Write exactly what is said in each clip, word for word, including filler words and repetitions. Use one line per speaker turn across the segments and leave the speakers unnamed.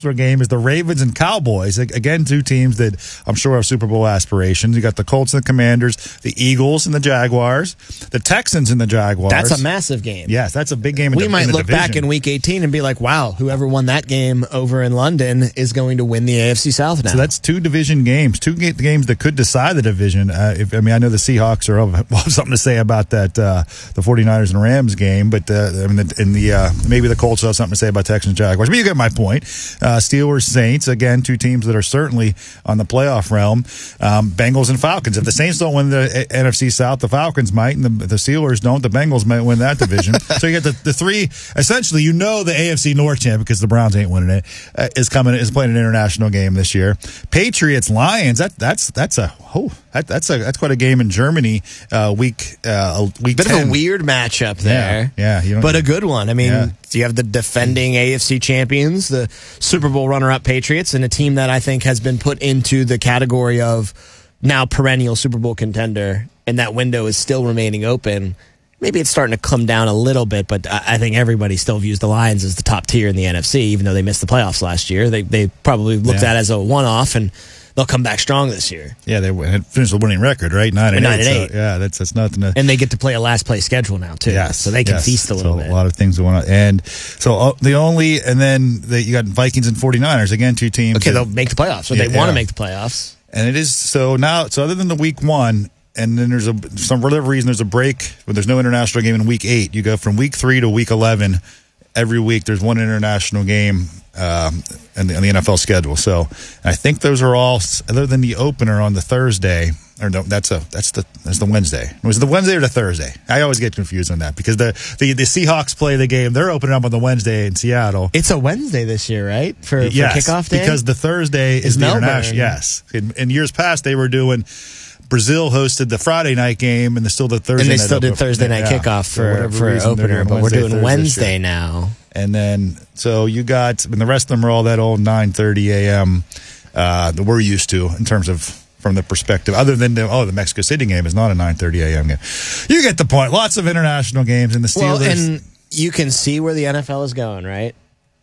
game is the Ravens and Cowboys. Again, two teams that I'm sure have Super Bowl aspirations. You got the Colts and the Commanders, the Eagles and the Jaguars, the Texans and the Jaguars.
That's a massive game.
Yes, that's a big game. In
we
the,
might
in the
look
division.
back in Week eighteen and be like, "Wow, whoever won that game over in London is going to win the A F C South now."
So that's two division games, two games that could decide the division. Uh, if, I mean, I know the Seahawks are will have something to say about that, uh, the 49ers and Rams game, but uh, I mean, the, in the uh, maybe the Colts will have something to say about Texans and Jaguars. But you get my point. Uh, Steelers, Saints, again, two teams that are certainly on the playoff realm. Um, Bengals and Falcons. If the Saints don't win the N F C South, the Falcons might, and the, the Steelers don't. The Bengals might win that division. So you get the, the three. Essentially, you know the A F C North champ, because the Browns ain't winning it, uh, is coming is playing an international game this year. Patriots, Lions. That that's that's a oh that, that's a that's quite a game in Germany. Uh, week uh, week
bit
ten.
of a weird matchup there.
Yeah, yeah, you don't,
but a good one. I mean,
yeah.
You have the defending A F C champions, the Super Bowl runner-up Patriots, and a team that I think has been put into the category of now perennial Super Bowl contender, and that window is still remaining open. Maybe it's starting to come down a little bit, but I think everybody still views the Lions as the top tier in the N F C, even though they missed the playoffs last year. They they probably looked
yeah.
at it as a one-off, and they'll come back strong this year.
Yeah, they finished the winning record, right? Nine and
Nine
eight.
and eight.
So, yeah, that's that's nothing to.
And they get to play a last play schedule now too.
Yes,
so they can
yes.
feast a little
so
bit.
A lot of things going on, and so uh, the only, and then the, you got Vikings and 49ers again, two teams.
Okay,
that,
they'll make the playoffs, so
yeah,
they want to
yeah.
make the playoffs.
And it is so now. So other than the week one. And then there's a some whatever reason there's a break, but there's no international game in week eight. You go from week three to week eleven. Every week there's one international game um, in, the, in the N F L schedule. So I think those are all, other than the opener on the Thursday, or no, that's a that's the that's the Wednesday. Was it the Wednesday or the Thursday? I always get confused on that because the the, the Seahawks play the game. They're opening up on the Wednesday in Seattle.
It's a Wednesday this year, right? For, for
yes,
kickoff day,
because the Thursday is,
is
the
Melbourne.
international. Yes, in, in years past they were doing. Brazil hosted the Friday night game, and they still did Thursday.
And they
night
still did
opener.
Thursday night
yeah.
kickoff
for,
for, for
reason,
opener, but
Wednesday,
we're doing
Thursday
Wednesday
shit.
now.
And then, so you got, and the rest of them are all that old nine thirty a.m. Uh, that we're used to in terms of from the perspective, other than the, oh, the Mexico City game is not a nine thirty a.m. game. You get the point. Lots of international games in the Steelers.
Well, and you can see where the N F L is going, right?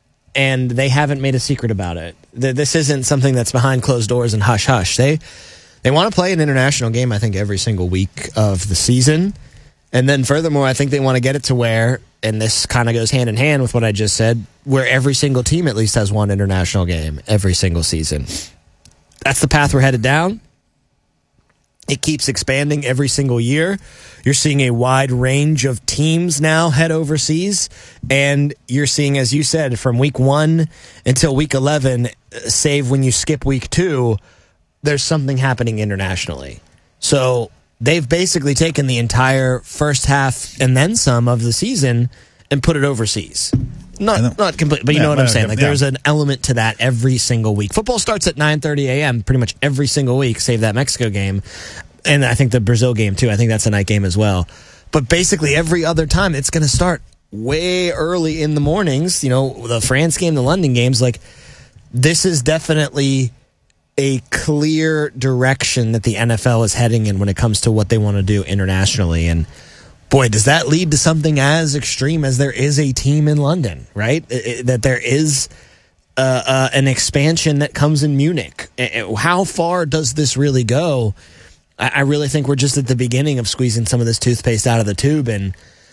And they haven't made a secret about it. This isn't something that's behind closed doors and hush hush. They they want to play an international game, I think, every single week of the season. And then furthermore, I think they want to get it to where, and this kind of goes hand in hand with what I just said, where every single team at least has one international game every single season. That's the path we're headed down. It keeps expanding every single year. You're seeing a wide range of teams now head overseas. And you're seeing, as you said, from week one until week eleven, save when you skip week two, there's something happening internationally. So they've basically taken the entire first half and then some of the season and put it overseas. Not not complete, but you
yeah,
know what I'm
yeah,
saying. Like
yeah.
there's an element to that every single week. Football starts at nine thirty a.m. pretty much every single week, save that Mexico game. And I think the Brazil game, too. I think that's a night game as well. But basically every other time, it's going to start way early in the mornings. You know, the France game, the London games. Like, this is definitely a clear direction that the N F L is heading in when it comes to what they want to do internationally. And, boy, does that lead to something as extreme as there is a team in London, right? It, it, that there is uh, uh, an expansion that comes in Munich. How far does this really go? I really think we're just at the beginning of squeezing some of this toothpaste out of the tube, and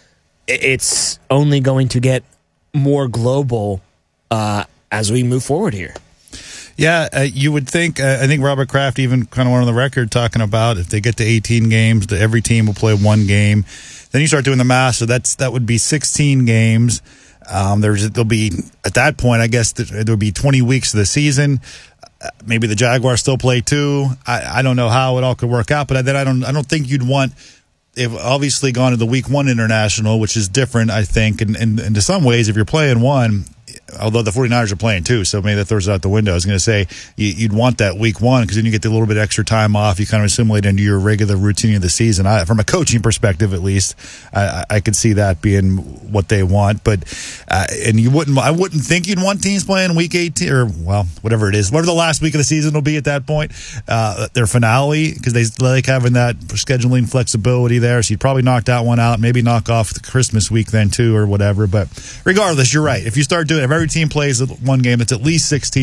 it's only going to get more global uh, as we move forward here.
Yeah, uh, you would think, uh, I think Robert Kraft even kind of went on the record talking about if they get to eighteen games, that every team will play one game. Then you start doing the math, so that's that would be sixteen games. Um, there's There'll be, at that point, I guess there'll be twenty weeks of the season. Maybe the Jaguars still play too. I, I don't know how it all could work out, but then I don't I don't think you'd want, if obviously gone to the week one international, which is different, I think, and, and, and to some ways, if you're playing one, although the 49ers are playing two, so maybe that throws it out the window. I was going to say you, you'd want that week one because then you get a little bit extra time off. You kind of assimilate into your regular routine of the season. I, from a coaching perspective, at least, I, I could see that being what they want. But uh, and you wouldn't, I wouldn't think you'd want teams playing week eighteen or well, whatever it is, whatever the last week of the season will be at that point, uh, their finale, because they like having that scheduling flexibility there. So you'd probably knock that one out, maybe knock off the Christmas week then too, or whatever. But regardless, you're right. If you start doing, if every team plays one game, it's at least sixteen.